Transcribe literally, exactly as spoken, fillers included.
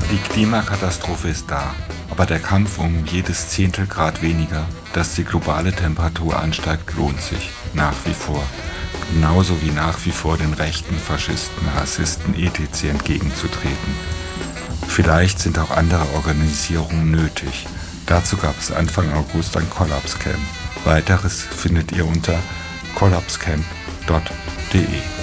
Die Klimakatastrophe ist da, aber der Kampf um jedes Zehntel Grad weniger, dass die globale Temperatur ansteigt, lohnt sich nach wie vor. Genauso wie nach wie vor den Rechten, Faschisten, Rassisten et cetera entgegenzutreten. Vielleicht sind auch andere Organisierungen nötig. Dazu gab es Anfang August ein Kollapscamp. Weiteres findet ihr unter kollapscamp punkt de.